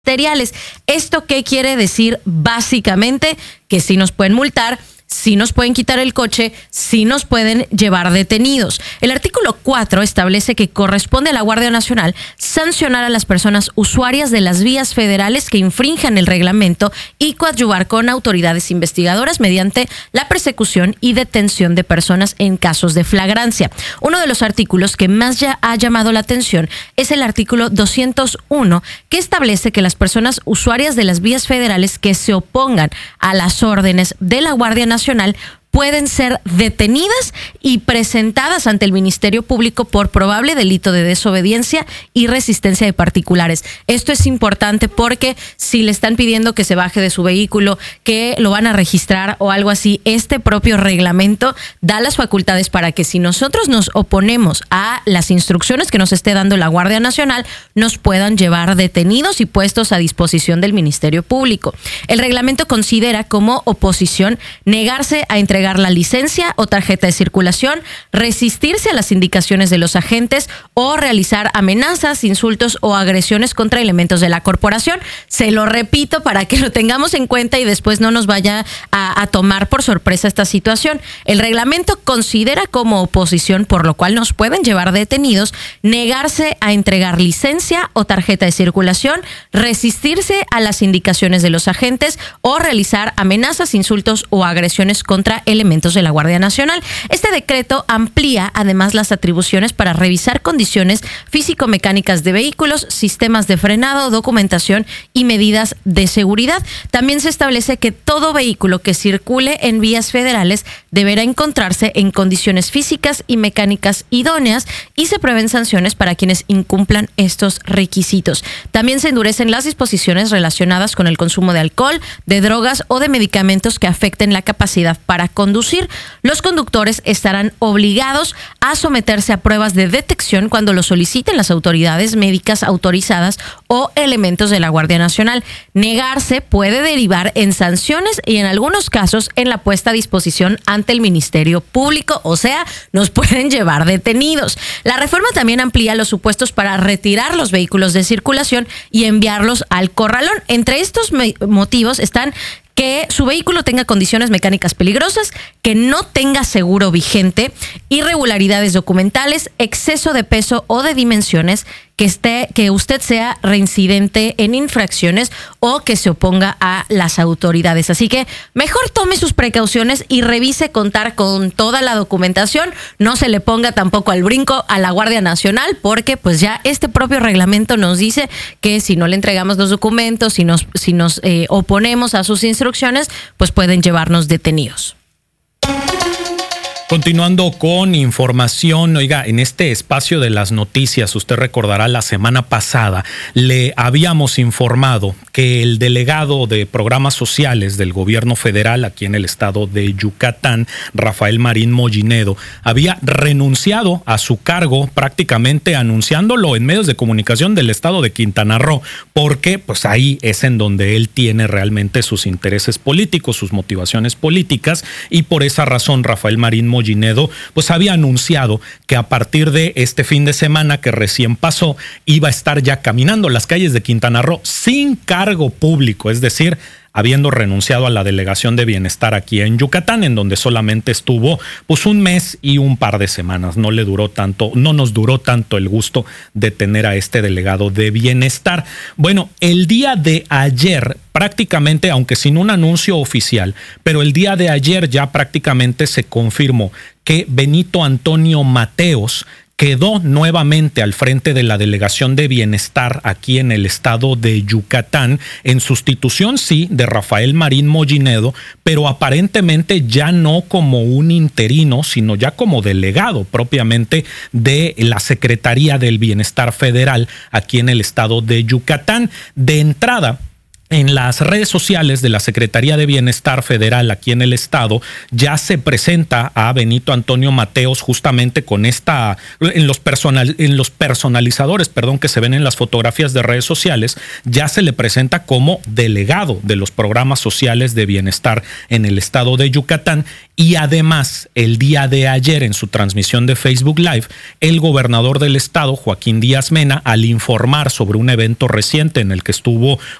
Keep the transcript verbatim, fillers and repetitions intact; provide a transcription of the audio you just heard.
materiales. ¿Esto qué quiere decir? Básicamente que sí nos pueden multar, sí nos pueden quitar el coche, sí nos pueden llevar detenidos. El artículo cuatro establece que corresponde a la Guardia Nacional sancionar a las personas usuarias de las vías federales que infrinjan el reglamento y coadyuvar con autoridades investigadoras mediante la persecución y detención de personas en casos de flagrancia. Uno de los artículos que más ya ha llamado la atención es el artículo doscientos uno, que establece que las personas usuarias de las vías federales que se opongan a las órdenes de la Guardia Nacional pueden ser detenidas y presentadas ante el Ministerio Público por probable delito de desobediencia y resistencia de particulares. Esto es importante porque si le están pidiendo que se baje de su vehículo, que lo van a registrar o algo así, este propio reglamento da las facultades para que si nosotros nos oponemos a las instrucciones que nos esté dando la Guardia Nacional, nos puedan llevar detenidos y puestos a disposición del Ministerio Público. El reglamento considera como oposición negarse a entregar la licencia o tarjeta de circulación, resistirse a las indicaciones de los agentes o realizar amenazas, insultos o agresiones contra elementos de la corporación. Se lo repito para que lo tengamos en cuenta y después no nos vaya a, a tomar por sorpresa esta situación. El reglamento considera como oposición, por lo cual nos pueden llevar detenidos, negarse a entregar licencia o tarjeta de circulación, resistirse a las indicaciones de los agentes o realizar amenazas, insultos o agresiones contra elementos de la Guardia Nacional. Este decreto amplía además las atribuciones para revisar condiciones físico-mecánicas de vehículos, sistemas de frenado, documentación y medidas de seguridad. También se establece que todo vehículo que circule en vías federales deberá encontrarse en condiciones físicas y mecánicas idóneas y se prevén sanciones para quienes incumplan estos requisitos. También se endurecen las disposiciones relacionadas con el consumo de alcohol, de drogas o de medicamentos que afecten la capacidad para conducir. Los conductores estarán obligados a someterse a pruebas de detección cuando lo soliciten las autoridades médicas autorizadas o elementos de la Guardia Nacional. Negarse puede derivar en sanciones y en algunos casos en la puesta a disposición ante el Ministerio Público, o sea, nos pueden llevar detenidos. La reforma también amplía los supuestos para retirar los vehículos de circulación y enviarlos al corralón. Entre estos motivos están que su vehículo tenga condiciones mecánicas peligrosas, que no tenga seguro vigente, irregularidades documentales, exceso de peso o de dimensiones, que esté, que usted sea reincidente en infracciones o que se oponga a las autoridades. Así que mejor tome sus precauciones y revise contar con toda la documentación. No se le ponga tampoco al brinco a la Guardia Nacional, porque pues ya este propio reglamento nos dice que si no le entregamos los documentos, si nos, si nos eh, oponemos a sus instrucciones, pues pueden llevarnos detenidos. Continuando con información, oiga, en este espacio de las noticias, usted recordará la semana pasada, le habíamos informado que el delegado de programas sociales del gobierno federal aquí en el estado de Yucatán, Rafael Marín Mollinedo, había renunciado a su cargo, prácticamente anunciándolo en medios de comunicación del estado de Quintana Roo, porque pues ahí es en donde él tiene realmente sus intereses políticos, sus motivaciones políticas, y por esa razón Rafael Marín Mollinedo Mollinedo pues había anunciado que a partir de este fin de semana que recién pasó iba a estar ya caminando las calles de Quintana Roo sin cargo público, es decir, habiendo renunciado a la delegación de bienestar aquí en Yucatán, en donde solamente estuvo pues un mes y un par de semanas. No le duró tanto, no nos duró tanto el gusto de tener a este delegado de bienestar. Bueno, el día de ayer, prácticamente, aunque sin un anuncio oficial, pero el día de ayer ya prácticamente se confirmó que Benito Antonio Mateos quedó nuevamente al frente de la Delegación de Bienestar aquí en el estado de Yucatán, en sustitución, sí, de Rafael Marín Mollinedo, pero aparentemente ya no como un interino, sino ya como delegado propiamente de la Secretaría del Bienestar Federal aquí en el estado de Yucatán. De entrada, en las redes sociales de la Secretaría de Bienestar Federal aquí en el estado ya se presenta a Benito Antonio Mateos justamente con esta, en los, personal, en los personalizadores, perdón, que se ven en las fotografías de redes sociales, ya se le presenta como delegado de los programas sociales de bienestar en el estado de Yucatán. Y además, el día de ayer en su transmisión de Facebook Live, el gobernador del estado, Joaquín Díaz Mena, al informar sobre un evento reciente en el que estuvo